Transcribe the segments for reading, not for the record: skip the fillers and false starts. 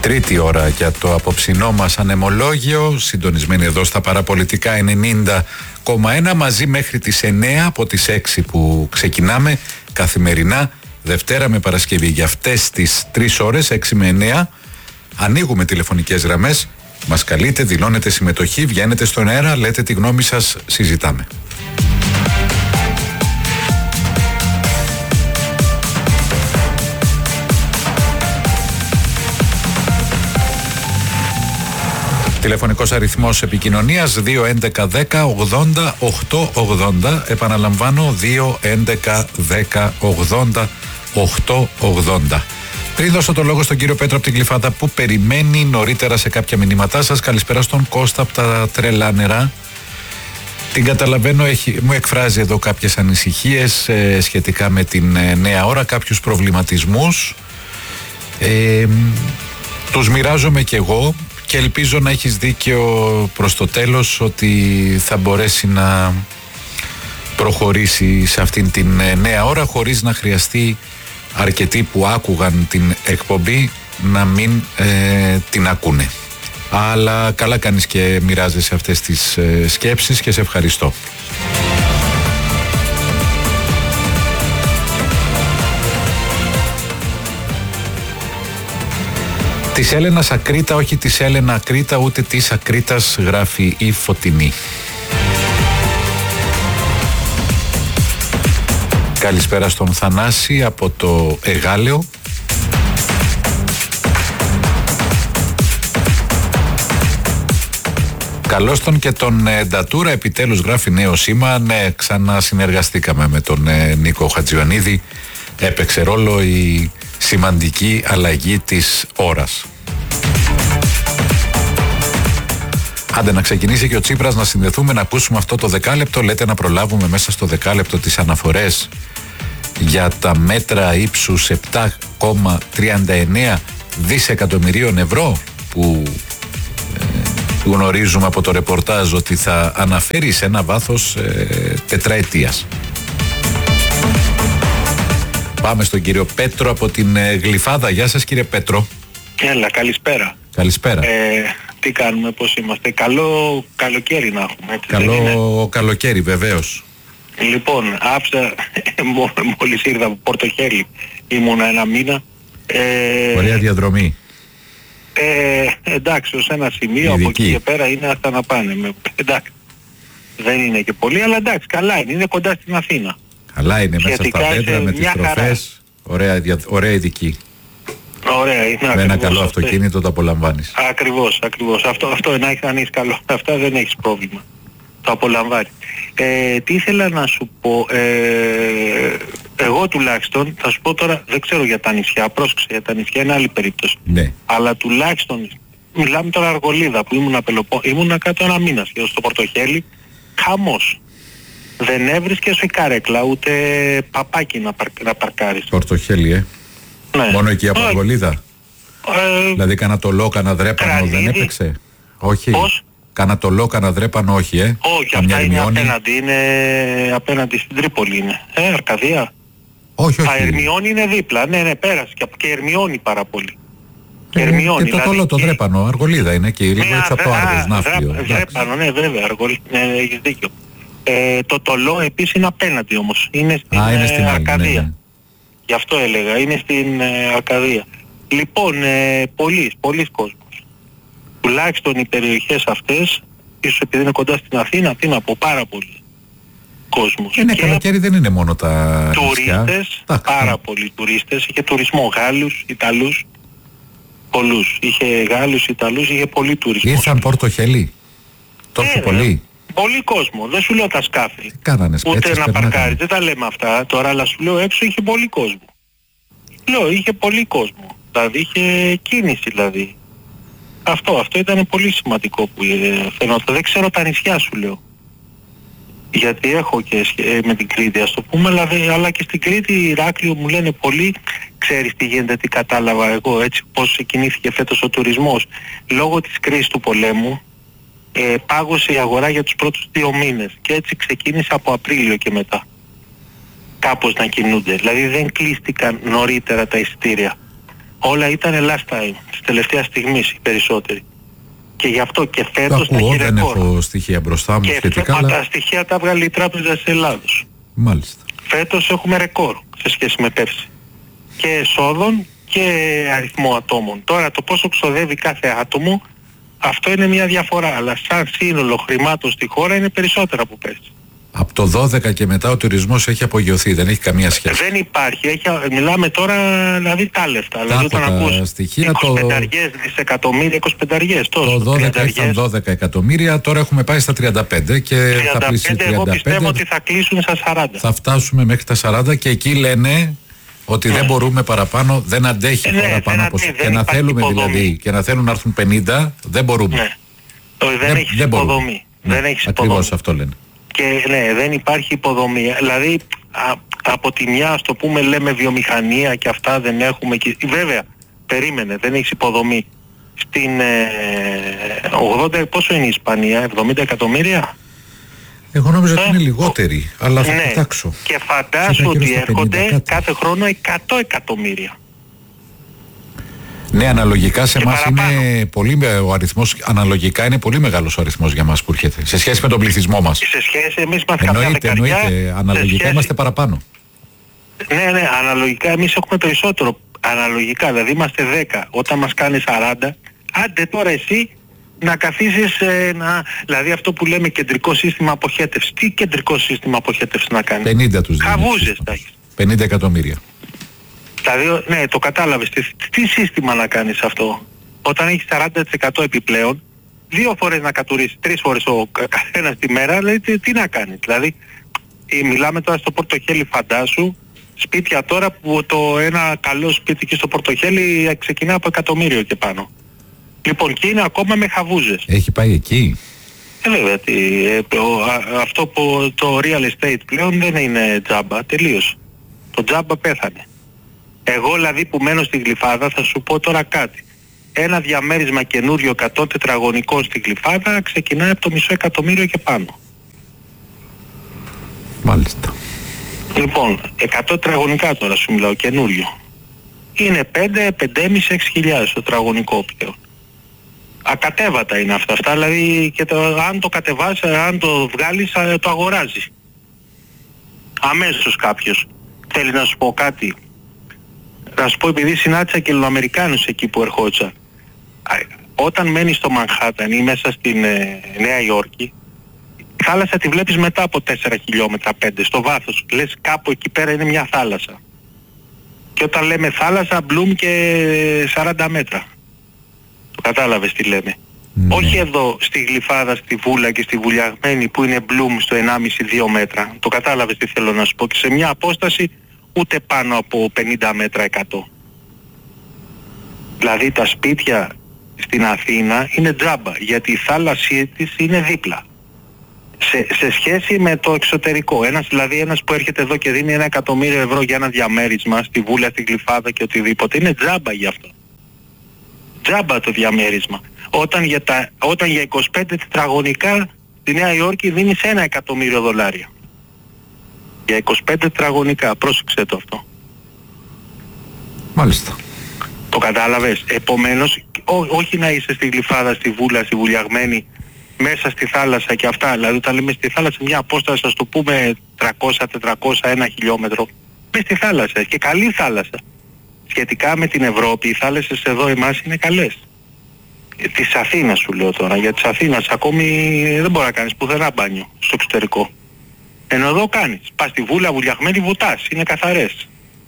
Τρίτη ώρα για το απόψινό μας ανεμολόγιο, συντονισμένοι εδώ στα παραπολιτικά 90,1 μαζί μέχρι τις 9 από τις 6 που ξεκινάμε καθημερινά, Δευτέρα με Παρασκευή. Για αυτές τις 3 ώρες, 6 με 9, ανοίγουμε τηλεφωνικές γραμμές, μας καλείτε, δηλώνετε συμμετοχή, βγαίνετε στον αέρα, λέτε τη γνώμη σας, συζητάμε. Τηλεφωνικός αριθμός επικοινωνίας 2-11-10-80-880. Επαναλαμβάνω 2-11-10-80-880. Πριν δώσω το λόγο στον κύριο Πέτρο από την Γλυφάδα που περιμένει νωρίτερα σε κάποια μηνύματά σας, καλησπέρα στον Κώστα από τα τρελά νερά. Την καταλαβαίνω, μου εκφράζει εδώ κάποιες ανησυχίες σχετικά με την νέα ώρα, κάποιους προβληματισμούς. Τους μοιράζομαι κι εγώ. Και ελπίζω να έχεις δίκιο προς το τέλος ότι θα μπορέσει να προχωρήσει σε αυτήν την νέα ώρα χωρίς να χρειαστεί αρκετοί που άκουγαν την εκπομπή να μην την ακούνε. Αλλά καλά κάνεις και μοιράζεσαι αυτές τις σκέψεις και σε ευχαριστώ. Της Έλενας Ακρίτα, όχι της Έλενα Ακρίτα, ούτε της Ακρίτας, γράφει η Φωτεινή. Καλησπέρα στον Θανάση από το Εγάλεο. Καλώς τον και τον Ντατούρα, επιτέλους γράφει νέο σήμα. Ναι, ξανασυνεργαστήκαμε με τον Νίκο Χατζιωαννίδη. Έπαιξε ρόλο η σημαντική αλλαγή της ώρας. Άντε να ξεκινήσει και ο Τσίπρας, να συνδεθούμε, να ακούσουμε αυτό το δεκάλεπτο. Λέτε να προλάβουμε μέσα στο δεκάλεπτο τις αναφορές για τα μέτρα ύψους 7,39 δισεκατομμυρίων ευρώ που γνωρίζουμε από το ρεπορτάζ ότι θα αναφέρει σε ένα βάθος τετραετίας. Πάμε στον κύριο Πέτρο από την Γλυφάδα. Γεια σας κύριε Πέτρο. Έλα, καλησπέρα. Καλησπέρα. Τι κάνουμε, πώς είμαστε? Καλό καλοκαίρι να έχουμε. Έτσι, καλό καλοκαίρι βεβαίως. Λοιπόν, άφησα, μόλις ήρθα από Πορτοχέλη, ήμουνα ένα μήνα. Ωραία διαδρομή. Εντάξει, ως ένα σημείο, από εκεί και πέρα είναι αυτά να πάνε. Εντάξει, δεν είναι και πολύ, αλλά εντάξει, καλά είναι κοντά στην Αθήνα. Καλά είναι μέσα στα δέντρα με τις τροφές, ωραία ειδική. Ωραία, είναι με ένα καλό αυτοκίνητο το απολαμβάνεις. Ακριβώς. Αυτό να έχεις κανείς καλό. Αυτά δεν έχεις πρόβλημα. Το απολαμβάνει. Τι ήθελα να σου πω, εγώ τουλάχιστον, θα σου πω τώρα, δεν ξέρω για τα νησιά, πρόσεξε, για τα νησιά είναι άλλη περίπτωση. Ναι. Αλλά τουλάχιστον, μιλάμε τώρα Αργολίδα που ήμουνα κάτω ένα μήνα στο Πορτοχέλη, χαμός. Δεν έβρισκες η καρέκλα, ούτε παπάκι να παρκάρεις. Πορτοχέλη, Ναι. Μόνο εκεί από Αργολίδα. Δηλαδή κάνα το λό, κάνα δρέπανο δεν έπαιξε? Όχι. Πώς? Κάνα το λό, κάνα δρέπανο όχι, Όχι, αυτά είναι απέναντι, είναι απέναντι στην Τρίπολη είναι. Αρκαδία. Όχι. Ερμιόνι είναι δίπλα, ναι, πέρασε και Ερμιόνι πάρα πολύ. Ερμιόνι, και το τολό, το δρέπανο, Αργολίδα είναι εκεί, λίγο έτσι από το Άργος, Ναύπλιο. Δρέπανο, ναι βέβαια, έχεις δίκιο. Το τολό επίσης είναι απέναντι όμως, είναι στην Αρκαδία. Ναι. Γι' αυτό έλεγα, είναι στην Αρκαδία. Λοιπόν, πολλής κόσμος. Τουλάχιστον οι περιοχές αυτές, ίσως επειδή είναι κοντά στην Αθήνα, τι να πω, πάρα πολύ κόσμος. Ναι, καλοκαίρι δεν είναι μόνο τα τουρίστες, πάρα πολλοί τουρίστες, είχε τουρισμό, Γάλλους, Ιταλούς, πολλούς. Είχε Γάλλους, Ιταλούς, είχε πολύ τουρισμό. Ήρθαν Πορτοχέλη, τόσο πολύ. Πολύ κόσμο, δεν σου λέω τα σκάφη. Κάνανε ούτε να παρκάρει, δεν τα λέμε αυτά τώρα, αλλά σου λέω έξω είχε πολύ κόσμο. Λέω, είχε πολύ κόσμο. Δηλαδή είχε κίνηση δηλαδή. Αυτό ήταν πολύ σημαντικό που φαινόταν. Δεν ξέρω τα νησιά σου λέω. Γιατί έχω και με την Κρήτη ας το πούμε, αλλά και στην Κρήτη Ηράκλειο μου λένε πολύ, ξέρεις τι γίνεται, τι κατάλαβα εγώ έτσι, πώς κινήθηκε φέτος ο τουρισμός. Λόγω της κρίσης του πολέμου, πάγωσε η αγορά για τους πρώτους 2 μήνες και έτσι ξεκίνησε από Απρίλιο και μετά κάπως να κινούνται. Δηλαδή δεν κλείστηκαν νωρίτερα τα εισιτήρια Όλα ήταν last time, της τελευταίας στιγμής οι περισσότεροι. Και γι' αυτό και φέτος τα ακούω, έχει δεν ρεκόρ. έχω στοιχεία μπροστά μου Και σχετικά, τα στοιχεία τα βγάλει η Τράπεζα της Ελλάδος. Μάλιστα. Φέτος έχουμε ρεκόρ σε σχέση με πέρσι. Και εσόδων και αριθμό ατόμων. Τώρα το πόσο ξοδεύει κάθε άτομο, αυτό είναι μια διαφορά. Αλλά σαν σύνολο χρημάτων στη χώρα είναι περισσότερα από πέρσι. Από το 12 και μετά ο τουρισμός έχει απογειωθεί, δεν έχει καμία σχέση. Δεν υπάρχει. Μιλάμε τώρα δηλαδή τα λεφτά. Δηλαδή από όταν τα ακούς στοιχεία, 25 δισεκατομμύρια, 25 τόσο. Το 12 ήταν 12 εκατομμύρια, τώρα έχουμε πάει στα 35 και θα πλήσει 35. Εγώ πιστεύω ότι θα κλείσουν στα 40. Θα φτάσουμε μέχρι τα 40 και εκεί λένε ότι δεν μπορούμε παραπάνω, δεν αντέχει παραπάνω από και να θέλουμε υποδομή. δηλαδή και να θέλουν να έρθουν 50, δεν μπορούμε. Ναι. Δεν έχει υποδομή. Ναι, δεν έχεις ακριβώς υποδομή. αυτό λένε. Και ναι, δεν υπάρχει υποδομή. Δηλαδή από τη μια, ας το πούμε, λέμε βιομηχανία και αυτά δεν έχουμε. Και, βέβαια, περίμενε, δεν έχεις υποδομή. Στην 80, πόσο είναι η Ισπανία, 70 εκατομμύρια. Εγώ νόμιζα ότι είναι λιγότεροι, αλλά θα ναι. κοιτάξω. Και φαντάσου ότι έρχονται κάθε χρόνο 100 εκατομμύρια. Ναι, αναλογικά σε εμάς παραπάνω. είναι πολύ ο αριθμός, αναλογικά είναι πολύ μεγάλος ο αριθμός για μας που έρχεται, σε σχέση με τον πληθυσμό μας. Σε σχέση, εμείς είμαστε κάποια δεκαριά. Εννοείται, αναλογικά σχέση... είμαστε παραπάνω. Ναι, αναλογικά εμείς έχουμε περισσότερο. Αναλογικά, δηλαδή είμαστε 10. Όταν μας κάνει 40, άντε τώρα εσύ να καθίσεις δηλαδή αυτό που λέμε κεντρικό σύστημα αποχέτευσης. Τι κεντρικό σύστημα αποχέτευσης να κάνεις? 50 τους δίνει. Χαβούζες τα έχεις. 50 εκατομμύρια. Δηλαδή, ναι, το κατάλαβες. Τι σύστημα να κάνεις αυτό? Όταν έχεις 40% επιπλέον, 2 φορές να κατουρίσεις, 3 φορές ο καθένας τη μέρα, δηλαδή τι να κάνεις? Δηλαδή, μιλάμε τώρα στο Πορτοχέλι, φαντάσου, σπίτια τώρα που ένα καλό σπίτι εκεί στο Πορτοχέλι ξεκινά από 1.000.000 και πάνω. Λοιπόν, και είναι ακόμα με χαβούζες. Έχει πάει εκεί. Βέβαια, αυτό που το real estate πλέον δεν είναι τζάμπα, τελείως. Το τζάμπα πέθανε. Εγώ δηλαδή που μένω στη Γλυφάδα θα σου πω τώρα κάτι. Ένα διαμέρισμα καινούριο 100 τετραγωνικών στη Γλυφάδα ξεκινάει από το $500.000 και πάνω. Μάλιστα. Λοιπόν, 100 τετραγωνικά τώρα σου μιλάω, καινούριο. Είναι 5.500-6.000 το τετραγωνικό πλέον. Ακατέβατα είναι αυτά, δηλαδή και αν το κατεβάσεις, αν το βγάλεις, το αγοράζει. Αμέσως κάποιος. Θέλει να σου πω κάτι? Να σου πω, επειδή συνάντησα και Ελληνοαμερικάνους εκεί που ερχόντουσαν. Όταν μένεις στο Μανχάταν ή μέσα στην Νέα Υόρκη, η θάλασσα τη βλέπεις μετά από 4 χιλιόμετρα, 5, στο βάθος. Λες κάπου εκεί πέρα είναι μια θάλασσα. Και όταν λέμε θάλασσα, μπλουμ και 40 μέτρα. Το κατάλαβες τι λέμε? Ναι. Όχι εδώ στη Γλυφάδα, στη Βούλα και στη Βουλιαγμένη που είναι μπλουμ στο 1,5-2 μέτρα. Το κατάλαβες τι θέλω να σου πω? Και σε μια απόσταση ούτε πάνω από 50 μέτρα 100. Δηλαδή τα σπίτια στην Αθήνα είναι τζάμπα, γιατί η θάλασσή της είναι δίπλα. Σε σχέση με το εξωτερικό. Ένας που έρχεται εδώ και δίνει €1.000.000 για ένα διαμέρισμα στη Βούλα, στη Γλυφάδα και οτιδήποτε, είναι τζάμπα γι' αυτό. Τζάμπα το διαμέρισμα. Όταν για 25 τετραγωνικά στη Νέα Υόρκη δίνεις $1.000.000. Για 25 τετραγωνικά, πρόσεξε το αυτό. Μάλιστα. Το κατάλαβες? Επομένως, όχι να είσαι στη Γλυφάδα, στη Βούλα, στη Βουλιαγμένη, μέσα στη θάλασσα και αυτά. Δηλαδή όταν λέμε στη θάλασσα μια απόσταση, ας το πούμε 300-400, 1 χιλιόμετρο, μες στη θάλασσα και καλή θάλασσα. Σχετικά με την Ευρώπη, οι θάλασσες εδώ εμάς είναι καλές. Της Αθήνας σου λέω τώρα, για της Αθήνας ακόμη δεν μπορεί να κάνεις πουθενά μπάνιο στο εξωτερικό. Ενώ εδώ κάνεις. Πας στη Βούλα, Βουλιαγμένη, βουτάς. Είναι καθαρές.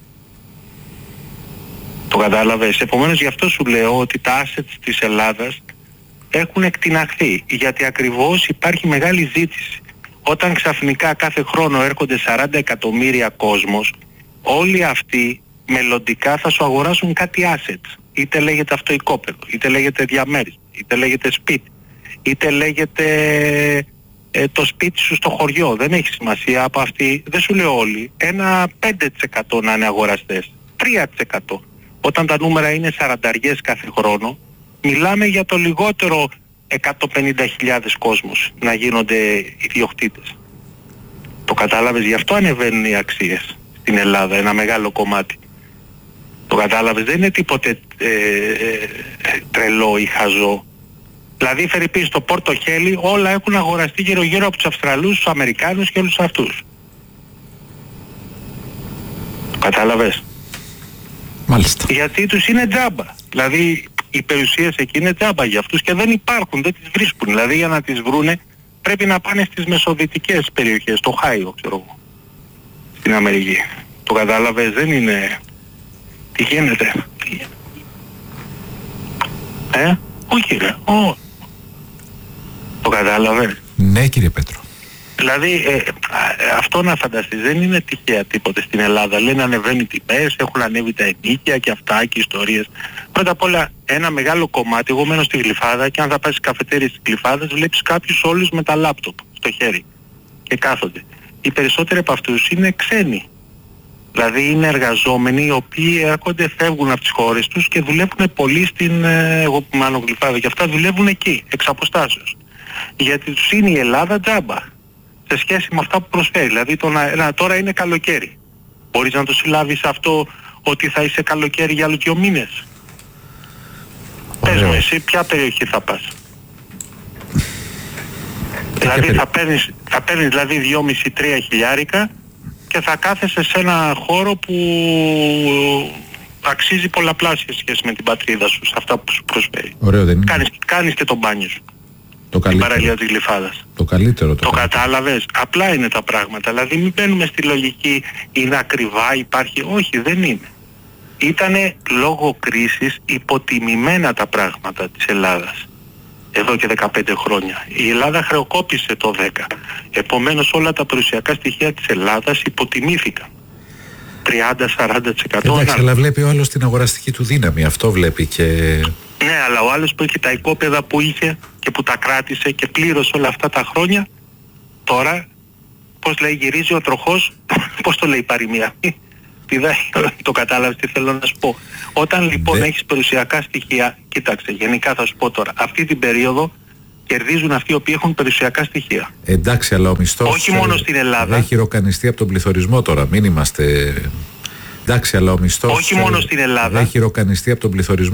Το κατάλαβες? Επομένως γι' αυτό σου λέω ότι τα assets της Ελλάδας έχουν εκτιναχθεί. Γιατί ακριβώς υπάρχει μεγάλη ζήτηση. Όταν ξαφνικά κάθε χρόνο έρχονται 40 εκατομμύρια κόσμος, όλοι αυτοί μελλοντικά θα σου αγοράσουν κάτι assets. Είτε λέγεται αυτοϊκόπεδο, είτε λέγεται διαμέρισμα, είτε λέγεται σπίτι, είτε λέγεται το σπίτι σου στο χωριό. Δεν έχει σημασία από αυτή, δεν σου λέω όλοι, ένα 5% να είναι αγοραστές, 3%. Όταν τα νούμερα είναι 40 κάθε χρόνο, μιλάμε για το λιγότερο 150.000 κόσμος να γίνονται ιδιοκτήτες. Το κατάλαβες? Γι' αυτό ανεβαίνουν οι αξίες στην Ελλάδα, ένα μεγάλο κομμάτι. Το κατάλαβες, δεν είναι τίποτε τρελό ή χαζό. Δηλαδή φερειπίν στο Πόρτο Χέλι όλα έχουν αγοραστεί γύρω από τους Αυστραλούς, τους Αμερικάνους και όλους αυτούς. Κατάλαβες. Μάλιστα. Γιατί τους είναι τζάμπα. Δηλαδή οι περιουσίες εκεί είναι τζάμπα για αυτούς και δεν υπάρχουν, δεν τις βρίσκουν. Δηλαδή για να τις βρούνε πρέπει να πάνε στις μεσοδυτικές περιοχές, το Χάιο ξέρω εγώ, στην Αμερική. Το κατάλαβες, δεν είναι... Τι γίνεται. Όχι ρε, το κατάλαβες. Ναι κύριε Πέτρο. Δηλαδή αυτό να φανταστείς δεν είναι τυχαία τίποτε στην Ελλάδα. Λένε ανεβαίνει τιμές, έχουν ανέβει τα ενοίκια και αυτά και ιστορίες. Πρώτα απ' όλα ένα μεγάλο κομμάτι, εγώ μένω στη Γλυφάδα και αν θα πας στις καφετέριες της Γλυφάδας βλέπεις κάποιους όλους με τα λάπτοπ στο χέρι και κάθονται. Οι περισσότεροι από αυτούς είναι ξένοι. Δηλαδή είναι εργαζόμενοι οι οποίοι έρχονται, φεύγουν από τις χώρες τους και δουλεύουν πολύ στην, εγώ που μένω Γλυφάδα και αυτά δουλεύουν εκεί, εξ αποστάσεως. Γιατί τους είναι η Ελλάδα τζάμπα σε σχέση με αυτά που προσφέρει. Δηλαδή τώρα είναι καλοκαίρι. Μπορείς να το συλλάβεις αυτό ότι θα είσαι καλοκαίρι για άλλους 2 μήνες. Πες μου εσύ ποια περιοχή θα πας. Δηλαδή θα παίρνεις δηλαδή 2,5-3 χιλιάρικα και θα κάθεσαι σε ένα χώρο που αξίζει πολλαπλάσια σχέση με την πατρίδα σου, σε αυτά που σου προσφέρει. Ωραίο δεν είναι. Κάνεις και το μπάνιο σου. Το την παραλία της Γλυφάδας. Το καλύτερο. Το κατάλαβες. Απλά είναι τα πράγματα. Δηλαδή μην μπαίνουμε στη λογική είναι ακριβά, υπάρχει. Όχι, δεν είναι. Ήτανε λόγω κρίσης υποτιμημένα τα πράγματα της Ελλάδας. Εδώ και 15 χρόνια. Η Ελλάδα χρεοκόπησε το 10. Επομένως όλα τα περιουσιακά στοιχεία της Ελλάδας υποτιμήθηκαν. 30-40%. Εντάξει, αλλά βλέπει ο άλλος την αγοραστική του δύναμη. Αυτό βλέπει και... Ναι, αλλά ο άλλος που έχει τα οικόπεδα που είχε και που τα κράτησε και πλήρωσε όλα αυτά τα χρόνια, τώρα, πώς λέει, γυρίζει ο τροχός, πώς το λέει η παροιμία. Το κατάλαβες τι θέλω να σου πω. Όταν λοιπόν έχεις περιουσιακά στοιχεία, κοίταξε, γενικά θα σου πω τώρα, αυτή την περίοδο κερδίζουν αυτοί οι οποίοι έχουν περιουσιακά στοιχεία. Εντάξει, αλλά ο μισθός... Όχι μόνο στην Ελλάδα. Έχει ροκανιστεί από τον πληθωρισμό τώρα, μην είμαστε... Εντάξει, αλλά ο μισθός... Όχι μόνο στην Ελλάδα. Έχει ροκανιστεί από τον πληθωρισμό.